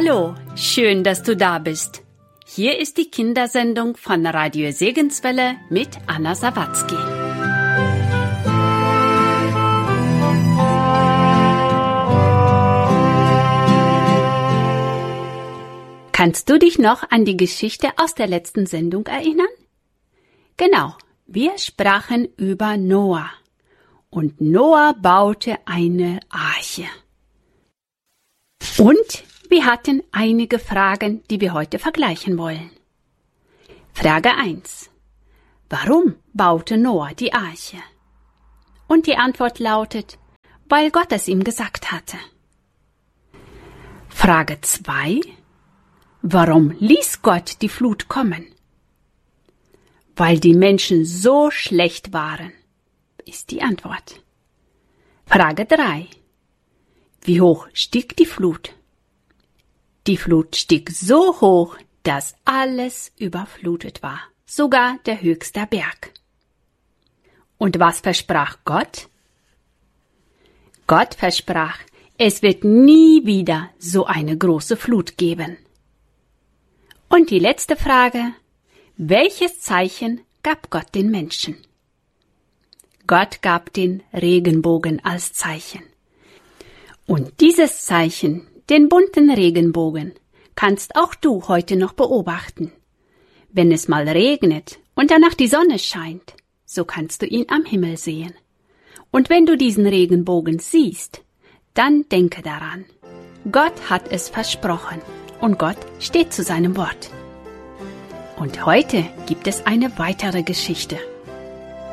Hallo, schön, dass du da bist. Hier ist die Kindersendung von Radio Segenswelle mit Anna Sawatzki. Kannst du dich noch an die Geschichte aus der letzten Sendung erinnern? Genau, wir sprachen über Noah. Und Noah baute eine Arche. Und wir hatten einige Fragen, die wir heute vergleichen wollen. Frage 1. Warum baute Noah die Arche? Und die Antwort lautet, weil Gott es ihm gesagt hatte. Frage 2. Warum ließ Gott die Flut kommen? Weil die Menschen so schlecht waren, ist die Antwort. Frage 3. Wie hoch stieg die Flut? Die Flut stieg so hoch, dass alles überflutet war, sogar der höchste Berg. Und was versprach Gott? Gott versprach, es wird nie wieder so eine große Flut geben. Und die letzte Frage, welches Zeichen gab Gott den Menschen? Gott gab den Regenbogen als Zeichen. Und dieses Zeichen, den bunten Regenbogen, kannst auch du heute noch beobachten. Wenn es mal regnet und danach die Sonne scheint, so kannst du ihn am Himmel sehen. Und wenn du diesen Regenbogen siehst, dann denke daran, Gott hat es versprochen und Gott steht zu seinem Wort. Und heute gibt es eine weitere Geschichte.